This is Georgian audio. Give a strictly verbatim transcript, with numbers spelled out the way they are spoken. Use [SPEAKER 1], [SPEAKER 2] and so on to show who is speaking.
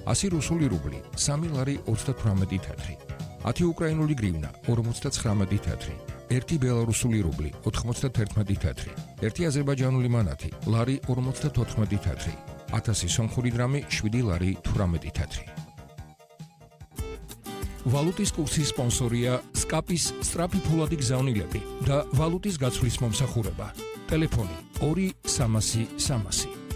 [SPEAKER 1] ასი რუსული რუბლი, სამი ლარი ოცდათვრამეტი თეთრი. ათი უკრაინული გრივნა, ორმოცდათხრამეტი თეთრი. ერთი ბელარუსული რუბლი, ოთხმოცდათერთმეტი თეთრი. ერთი აზერბაიჯანული მანათი, ლარი ორმოცდათოთხმეტი თეთრი. ათასი სომხური დრამი, შვიდი ლარი თვრამეტი თეთრი. ვალუტის კურსის სპონსორია სკაპის სწრაფი ფულადი გზავნილები და ვალუტის გაცვლის მომსახურება. ტელეფონი ორი სამასი სამასი.